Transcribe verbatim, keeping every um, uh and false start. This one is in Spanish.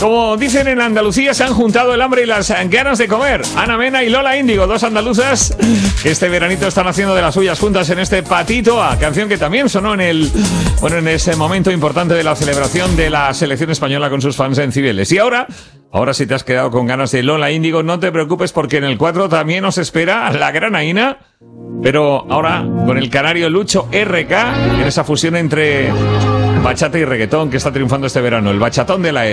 Como dicen en Andalucía, se han juntado el hambre y las ganas de comer. Ana Mena y Lola Índigo, dos andaluzas que este veranito están haciendo de las suyas juntas en este Patito A, canción que también sonó en el, bueno, en ese momento importante de la celebración de la selección española con sus fans en Cibeles. Y ahora, ahora si te has quedado con ganas de Lola Índigo, no te preocupes porque en el cuatro también nos espera la granaína, pero ahora con el canario Lucho R K en esa fusión entre bachata y reggaetón que está triunfando este verano, el bachatón de la E.